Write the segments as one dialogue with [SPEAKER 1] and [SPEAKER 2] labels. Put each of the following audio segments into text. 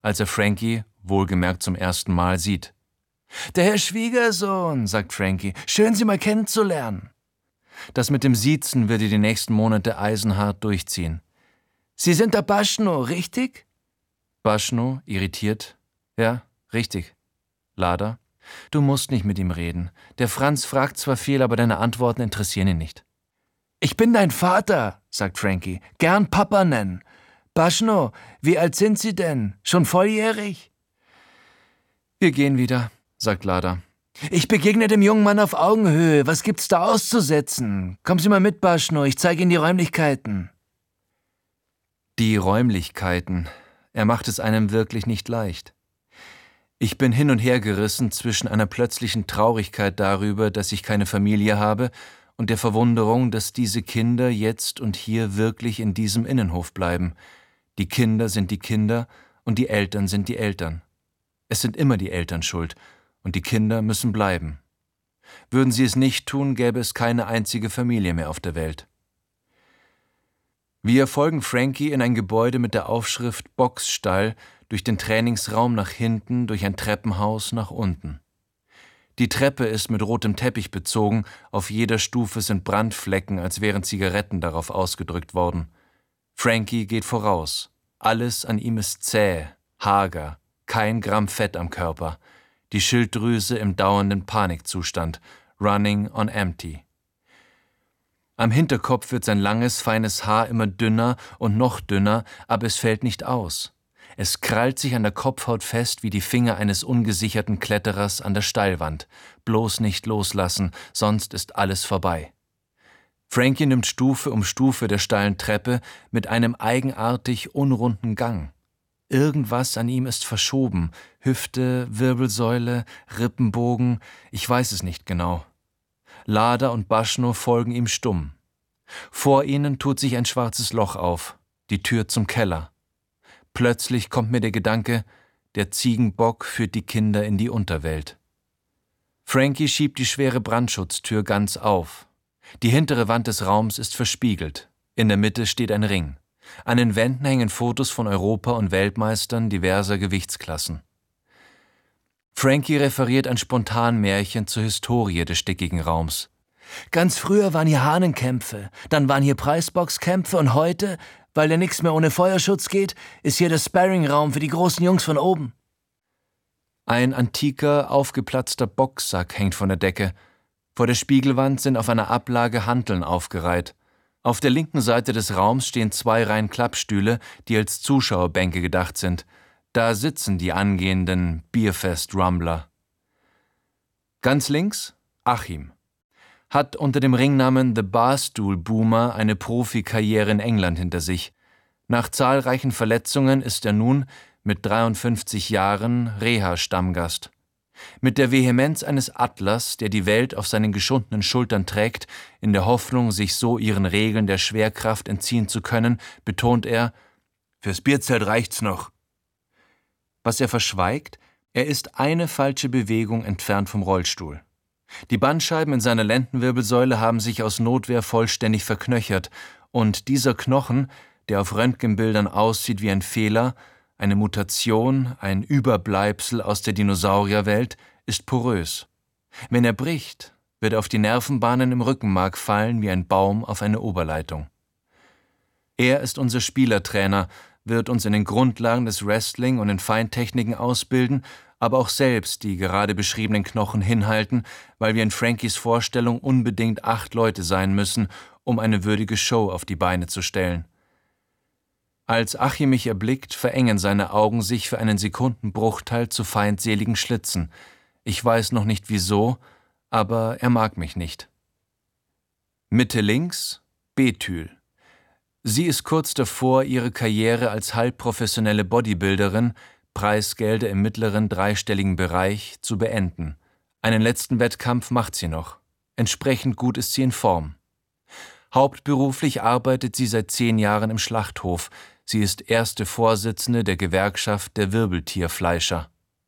[SPEAKER 1] als er Frankie, wohlgemerkt zum ersten Mal, sieht. »Der Herr Schwiegersohn«, sagt Frankie, »schön, Sie mal kennenzulernen.« Das mit dem Siezen wird er die nächsten Monate eisenhart durchziehen. »Sie sind der Baschno, richtig?« Baschno, irritiert. »Ja, richtig.« Lada. »Du musst nicht mit ihm reden. Der Franz fragt zwar viel, aber deine Antworten interessieren ihn nicht.« »Ich bin dein Vater«, sagt Frankie. »Gern Papa nennen. Baschno, wie alt sind Sie denn? Schon volljährig?« »Wir gehen wieder«, sagt Lada. »Ich begegne dem jungen Mann auf Augenhöhe. Was gibt's da auszusetzen? Kommen Sie mal mit, Baschno, ich zeige Ihnen die Räumlichkeiten.« Die Räumlichkeiten. Er macht es einem wirklich nicht leicht. Ich bin hin und her gerissen zwischen einer plötzlichen Traurigkeit darüber, dass ich keine Familie habe, und der Verwunderung, dass diese Kinder jetzt und hier wirklich in diesem Innenhof bleiben. Die Kinder sind die Kinder und die Eltern sind die Eltern. Es sind immer die Eltern schuld, und die Kinder müssen bleiben. Würden sie es nicht tun, gäbe es keine einzige Familie mehr auf der Welt. Wir folgen Frankie in ein Gebäude mit der Aufschrift Boxstall, durch den Trainingsraum nach hinten, durch ein Treppenhaus nach unten. Die Treppe ist mit rotem Teppich bezogen, auf jeder Stufe sind Brandflecken, als wären Zigaretten darauf ausgedrückt worden. Frankie geht voraus. Alles an ihm ist zäh, hager, kein Gramm Fett am Körper. Die Schilddrüse im dauernden Panikzustand, running on empty. Am Hinterkopf wird sein langes, feines Haar immer dünner und noch dünner, aber es fällt nicht aus. Es krallt sich an der Kopfhaut fest wie die Finger eines ungesicherten Kletterers an der Steilwand. Bloß nicht loslassen, sonst ist alles vorbei. Frankie nimmt Stufe um Stufe der steilen Treppe mit einem eigenartig unrunden Gang. Irgendwas an ihm ist verschoben. Hüfte, Wirbelsäule, Rippenbogen, ich weiß es nicht genau. Lada und Baschno folgen ihm stumm. Vor ihnen tut sich ein schwarzes Loch auf, die Tür zum Keller. Plötzlich kommt mir der Gedanke, der Ziegenbock führt die Kinder in die Unterwelt. Frankie schiebt die schwere Brandschutztür ganz auf. Die hintere Wand des Raums ist verspiegelt. In der Mitte steht ein Ring. An den Wänden hängen Fotos von Europa- und Weltmeistern diverser Gewichtsklassen. Frankie referiert ein Spontanmärchen zur Historie des stickigen Raums. Ganz früher waren hier Hahnenkämpfe, dann waren hier Preisboxkämpfe und heute, weil ja nichts mehr ohne Feuerschutz geht, ist hier der Sparringraum für die großen Jungs von oben. Ein antiker, aufgeplatzter Boxsack hängt von der Decke. Vor der Spiegelwand sind auf einer Ablage Hanteln aufgereiht. Auf der linken Seite des Raums stehen 2 Reihen Klappstühle, die als Zuschauerbänke gedacht sind. Da sitzen die angehenden Bierfest-Rumbler. Ganz links Achim. Hat unter dem Ringnamen The Barstool Boomer eine Profikarriere in England hinter sich. Nach zahlreichen Verletzungen ist er nun, mit 53 Jahren, Reha-Stammgast. Mit der Vehemenz eines Atlas, der die Welt auf seinen geschundenen Schultern trägt, in der Hoffnung, sich so ihren Regeln der Schwerkraft entziehen zu können, betont er, »Fürs Bierzelt reicht's noch.« Was er verschweigt, er ist eine falsche Bewegung entfernt vom Rollstuhl. Die Bandscheiben in seiner Lendenwirbelsäule haben sich aus Notwehr vollständig verknöchert, und dieser Knochen, der auf Röntgenbildern aussieht wie ein Fehler, eine Mutation, ein Überbleibsel aus der Dinosaurierwelt, ist porös. Wenn er bricht, wird er auf die Nervenbahnen im Rückenmark fallen wie ein Baum auf eine Oberleitung. Er ist unser Spielertrainer, wird uns in den Grundlagen des Wrestling und in Feintechniken ausbilden, aber auch selbst die gerade beschriebenen Knochen hinhalten, weil wir in Frankies Vorstellung unbedingt 8 Leute sein müssen, um eine würdige Show auf die Beine zu stellen. Als Achim mich erblickt, verengen seine Augen sich für einen Sekundenbruchteil zu feindseligen Schlitzen. Ich weiß noch nicht wieso, aber er mag mich nicht. Mitte links Betül. Sie ist kurz davor, ihre Karriere als halbprofessionelle Bodybuilderin, Preisgelder im mittleren dreistelligen Bereich, zu beenden. Einen letzten Wettkampf macht sie noch. Entsprechend gut ist sie in Form. Hauptberuflich arbeitet sie seit 10 Jahren im Schlachthof. Sie ist erste Vorsitzende der Gewerkschaft der Wirbeltierfleischer.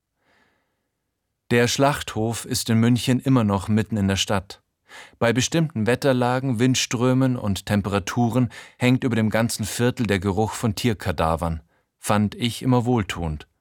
[SPEAKER 1] Der Schlachthof ist in München immer noch mitten in der Stadt. Bei bestimmten Wetterlagen, Windströmen und Temperaturen hängt über dem ganzen Viertel der Geruch von Tierkadavern. Fand ich immer wohltuend.